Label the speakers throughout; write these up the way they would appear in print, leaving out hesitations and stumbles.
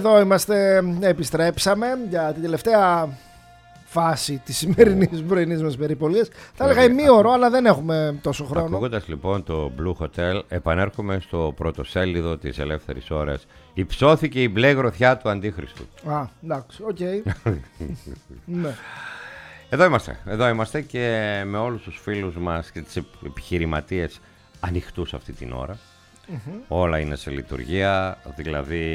Speaker 1: Εδώ είμαστε, επιστρέψαμε για την τελευταία φάση της σημερινής πρωινής μας περιπολίας. Θα έλεγα ημίωρο, αλλά δεν έχουμε τόσο χρόνο.
Speaker 2: Ακούγοντας λοιπόν το Blue Hotel, επανέρχομαι στο πρωτοσέλιδο της Ελεύθερης Ώρας. Υψώθηκε η μπλε γροθιά του Αντίχριστου.
Speaker 1: Α, εντάξει, οκ. Ναι.
Speaker 2: Εδώ είμαστε και με όλους τους φίλους μας και τις επιχειρηματίες ανοιχτούς αυτή την ώρα. Όλα είναι σε λειτουργία, δηλαδή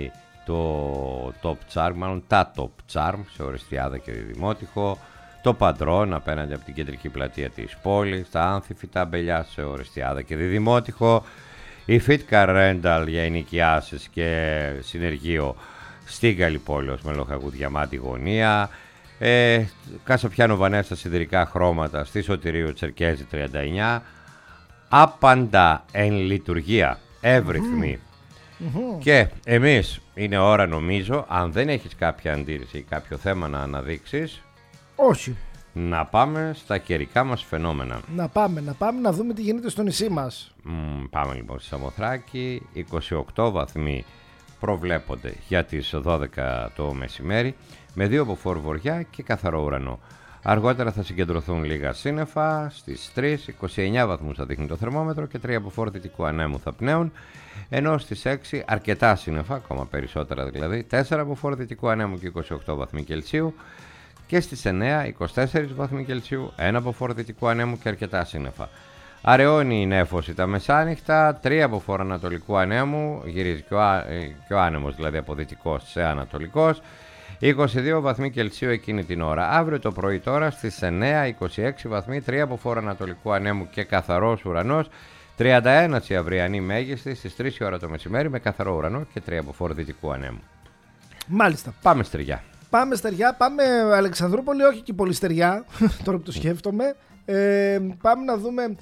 Speaker 2: το Top Charm, μάλλον τα Top Charm σε Ορεστιάδα και Δημότυχο, το Παντρόν απέναντι από την κεντρική πλατεία της πόλης, τα Άνθηφη, τα Μπελιά σε Ορεστιάδα και Δημότυχο, η Fitcar Rental για ενοικιάσεις και συνεργείο στην Καλλιπόλεως με Λοχαγού Διαμάτη γωνία, Κασαπιάνο Βανέστα σιδηρικά χρώματα στη Σωτηρίου Τσερκέζη 39, άπαντα εν λειτουργία, εύρυθμη. Και εμείς είναι ώρα, νομίζω, αν δεν έχεις κάποια αντίρρηση ή κάποιο θέμα να αναδείξεις,
Speaker 1: όχι,
Speaker 2: να πάμε στα καιρικά μας φαινόμενα.
Speaker 1: Να πάμε να δούμε τι γίνεται στο νησί μας.
Speaker 2: Πάμε λοιπόν στη Σαμοθράκη. 28 βαθμοί προβλέπονται για τις 12 το μεσημέρι, με 2 από φορβοριά και καθαρό ουρανό. Αργότερα θα συγκεντρωθούν λίγα σύννεφα, στις 3, 29 βαθμούς θα δείχνει το θερμόμετρο και 3 από φορτητικού ανέμου θα πνέουν, ενώ στις 6 αρκετά σύννεφα, ακόμα περισσότερα δηλαδή, 4 από φορτητικού ανέμου και 28 βαθμοί Κελσίου, και στις 9, 24 βαθμοί Κελσίου, 1 από φορτητικού ανέμου και αρκετά σύννεφα. Αραιώνει η νέφωση τα μεσάνυχτα, 3 από φοροανατολικού ανέμου, γυρίζει και ο άνεμος δηλαδή από δυτικός σε ανατολικός, 22 βαθμοί Κελσίου εκείνη την ώρα. Αύριο το πρωί τώρα στις 9, 26 βαθμοί, 3 από φόρο ανατολικού ανέμου και καθαρός ουρανός, 31 η αυριανή μέγιστη στις 3 η ώρα το μεσημέρι με καθαρό ουρανό και 3 από φόρο δυτικού ανέμου.
Speaker 1: Μάλιστα.
Speaker 2: Πάμε στεριά.
Speaker 1: Πάμε Αλεξανδρούπολη, όχι και πολύ στεριά, τώρα που το σκέφτομαι. Πάμε να δούμε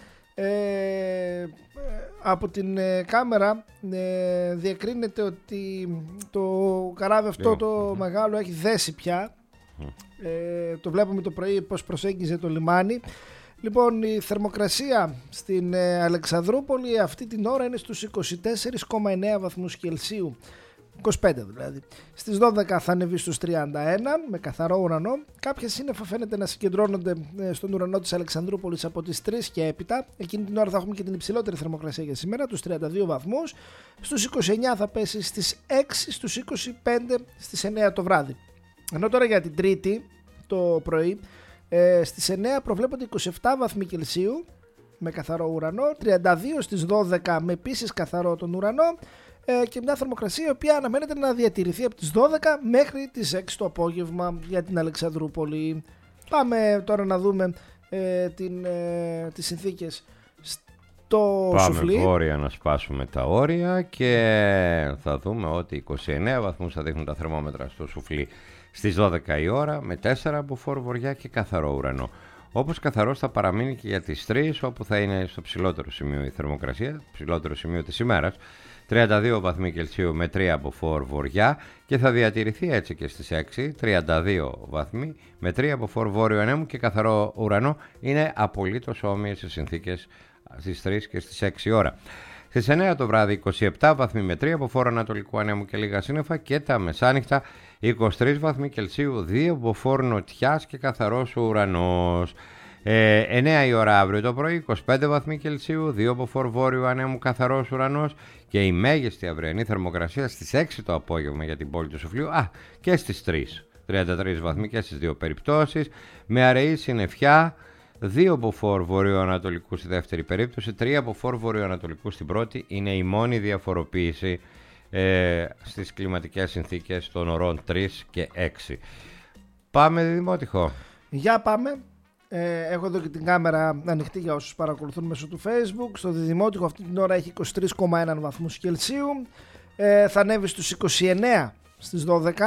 Speaker 1: από την κάμερα, διακρίνεται ότι το καράβι αυτό το μεγάλο έχει δέσει πια. Το βλέπουμε το πρωί πως προσέγγιζε το λιμάνι. Λοιπόν, η θερμοκρασία στην Αλεξανδρούπολη αυτή την ώρα είναι στους 24,9 βαθμούς Κελσίου. 25 δηλαδή. Στις 12 θα ανεβεί στους 31 με καθαρό ουρανό. Κάποια σύννεφα φαίνεται να συγκεντρώνονται στον ουρανό της Αλεξανδρούπολης από τις 3 και έπειτα. Εκείνη την ώρα θα έχουμε και την υψηλότερη θερμοκρασία για σήμερα, τους 32 βαθμούς. Στους 29 θα πέσει στις 6, στους 25 στις 9 το βράδυ. Ενώ τώρα για την Τρίτη το πρωί στις 9 προβλέπονται 27 βαθμοί Κελσίου με καθαρό ουρανό, 32 στις 12 με επίσης καθαρό τον ουρανό, και μια θερμοκρασία η οποία αναμένεται να διατηρηθεί από τις 12 μέχρι τις 6 το απόγευμα για την Αλεξανδρούπολη. Πάμε τώρα να δούμε τις συνθήκες στο Σουφλί.
Speaker 2: Πάμε βόρεια να σπάσουμε τα όρια και θα δούμε ότι 29 βαθμούς θα δείχνουν τα θερμόμετρα στο Σουφλί στις 12 η ώρα με 4 από φόρ βορειά και καθαρό ουρανό. Όπως καθαρός θα παραμείνει και για τις 3, όπου θα είναι στο ψηλότερο σημείο η θερμοκρασία, ψηλότερο σημείο της ημέρας, 32 βαθμοί Κελσίου με 3 από φόρ βορειά, και θα διατηρηθεί έτσι και στις 6, 32 βαθμοί με 3 από φόρ βόρειο ανέμου και καθαρό ουρανό. Είναι απολύτως όμοιες οι συνθήκες στις 3 και στις 6 ώρα. Στις 9 το βράδυ 27 βαθμοί με 3 από φόρ ανατολικού ανέμου και λίγα σύννεφα, και τα μεσάνυχτα 23 βαθμοί Κελσίου, 2 από φόρ νοτιάς και καθαρός ουρανός. 9 η ώρα αύριο το πρωί, 25 βαθμοί Κελσίου, 2 από φόρ βόρειο ανέμου, καθαρός ουρανός, και η μέγιστη αυριανή θερμοκρασία στις 6 το απόγευμα για την πόλη του Σουφλίου, και στις 3, 33 βαθμοί και στις δύο περιπτώσεις, με αραιή συννεφιά, 2 από φόρ βορειοανατολικού στη δεύτερη περίπτωση, 3 από φόρ βορειοανατολικού στην πρώτη. Είναι η μόνη διαφοροποίηση στις κλιματικές συνθήκες των ωρών 3 και 6. Πάμε Δημότυχο.
Speaker 1: Για πάμε. Έχω εδώ και την κάμερα ανοιχτή για όσους παρακολουθούν μέσω του Facebook. Στο Δημότυχο αυτή την ώρα έχει 23,1 βαθμούς Κελσίου. Θα ανέβει στους 29 στις 12.